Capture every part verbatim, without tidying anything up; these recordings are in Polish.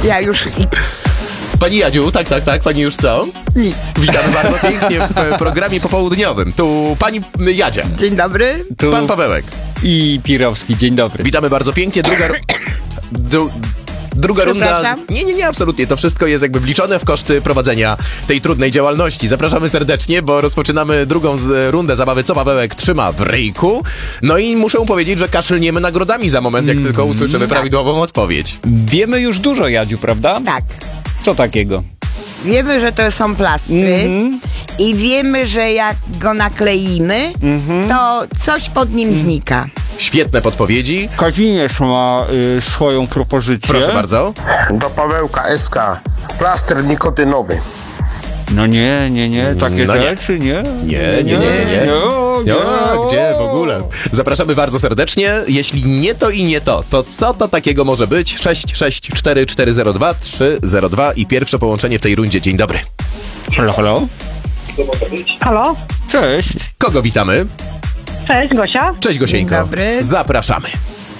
Ja już... I... Pani Jadziu, tak, tak, tak, pani już co? Nic. Witamy bardzo pięknie w programie popołudniowym. Tu pani Jadzia. Dzień dobry. Tu Pan Pawełek. i Pirowski, dzień dobry. Witamy bardzo pięknie. Druga... Dru... Druga runda... Przepraszam? Nie, nie, nie, absolutnie. To wszystko jest jakby wliczone w koszty prowadzenia tej trudnej działalności. Zapraszamy serdecznie, bo rozpoczynamy drugą z rundę zabawy Co Pawełek trzyma w ryjku. No i muszę powiedzieć, że kaszlniemy nagrodami za moment, jak tylko usłyszymy prawidłową odpowiedź. Wiemy już dużo, Jadziu, prawda? Tak. Co takiego? Wiemy, że to są plastry i wiemy, że jak go nakleimy, to coś pod nim znika. Świetne podpowiedzi. Kazimierz ma y, swoją propozycję. Proszę bardzo. Do Pawełka S K. Plaster nikotynowy. No nie, nie, nie, takie No nie. rzeczy, nie. Nie, nie, nie, nie. nie, nie. O, gdzie w ogóle? Zapraszamy bardzo serdecznie. Jeśli nie to i nie to, to co to takiego może być? sześć sześć cztery cztery zero dwa trzy zero dwa i pierwsze połączenie w tej rundzie. Dzień dobry. Halo, halo. Halo, Cześć. Kogo witamy? cześć, Gosia. Cześć Gosieńko. Dzień dobry. Zapraszamy.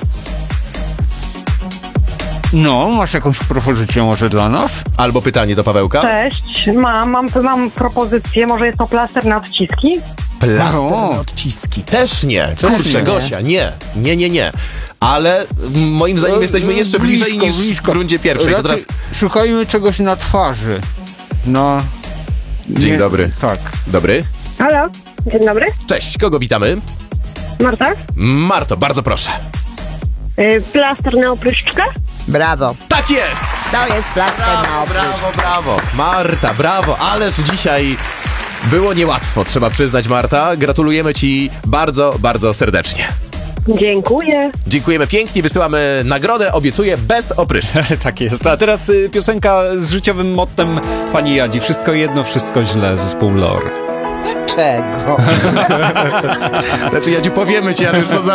No, masz jakąś propozycję może dla nas? Albo pytanie do Pawełka. Cześć, mam, mam, mam propozycję, może jest to plaster na odciski? Plaster O. na odciski. Też nie. Też Kurczę, nie. Gosia, nie. Nie, nie, nie. Ale mm, moim zdaniem jesteśmy jeszcze bliżej Blisko, niż blisko. w rundzie pierwszej. To Raczej teraz... Szukajmy czegoś na twarzy. No. Dzień nie- dobry. Tak. Dobry. Halo, dzień dobry, Cześć, kogo witamy? Marta. Marto, bardzo proszę. Y, plaster na opryszczkę? Brawo. Tak jest! To jest plaster na Brawo, opryszczkę. brawo, brawo. Marta, brawo, ależ dzisiaj było niełatwo, trzeba przyznać, Marta. Gratulujemy ci bardzo, bardzo serdecznie. Dziękuję. Dziękujemy pięknie, wysyłamy nagrodę, obiecuję, bez opryszczki. Tak jest. A teraz y, piosenka z życiowym mottem pani Jadzi. Wszystko jedno, wszystko źle. Zespół Lore. Czego? Znaczy, ja ci powiemy ci, ale już poza